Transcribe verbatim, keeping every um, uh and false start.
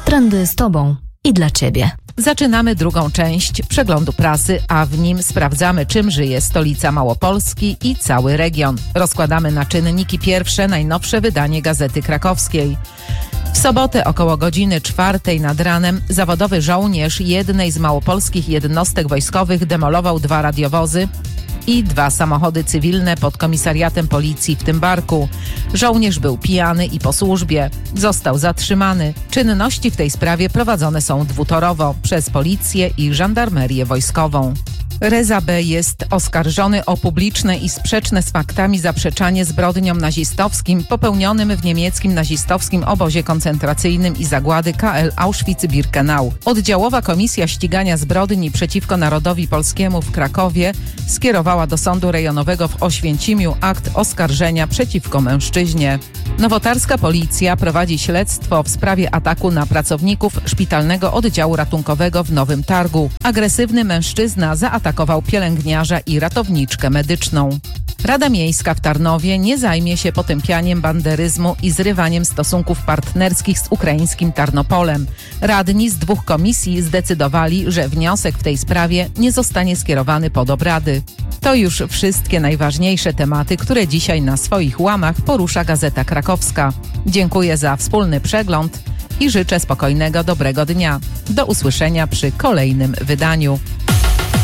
Trendy z Tobą i dla Ciebie. Zaczynamy drugą część przeglądu prasy, a w nim sprawdzamy, czym żyje stolica Małopolski i cały region. Rozkładamy na czynniki pierwsze najnowsze wydanie Gazety Krakowskiej. W sobotę około godziny czwartej nad ranem zawodowy żołnierz jednej z małopolskich jednostek wojskowych demolował dwa radiowozy i dwa samochody cywilne pod komisariatem policji w Tymbarku. Żołnierz był pijany i po służbie. Został zatrzymany. Czynności w tej sprawie prowadzone są dwutorowo przez policję i żandarmerię wojskową. Reza B. jest oskarżony o publiczne i sprzeczne z faktami zaprzeczanie zbrodniom nazistowskim popełnionym w niemieckim nazistowskim obozie koncentracyjnym i zagłady K L Auschwitz-Birkenau. Oddziałowa Komisja Ścigania Zbrodni przeciwko Narodowi Polskiemu w Krakowie skierowała do Sądu Rejonowego w Oświęcimiu akt oskarżenia przeciwko mężczyźnie. Nowotarska policja prowadzi śledztwo w sprawie ataku na pracowników szpitalnego oddziału ratunkowego w Nowym Targu. Agresywny mężczyzna zaatakował pielęgniarza i ratowniczkę medyczną. Rada Miejska w Tarnowie nie zajmie się potępianiem banderyzmu i zrywaniem stosunków partnerskich z ukraińskim Tarnopolem. Radni z dwóch komisji zdecydowali, że wniosek w tej sprawie nie zostanie skierowany pod obrady. To już wszystkie najważniejsze tematy, które dzisiaj na swoich łamach porusza Gazeta Krakowska. Dziękuję za wspólny przegląd i życzę spokojnego, dobrego dnia. Do usłyszenia przy kolejnym wydaniu.